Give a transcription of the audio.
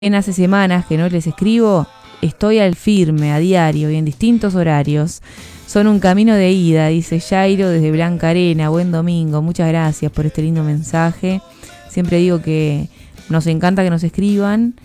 Hace semanas que no les escribo, estoy al firme, a diario y en distintos horarios. Son un camino de ida, dice Jairo desde Blanca Arena. Buen domingo, muchas gracias por este lindo mensaje. Siempre digo que nos encanta que nos escriban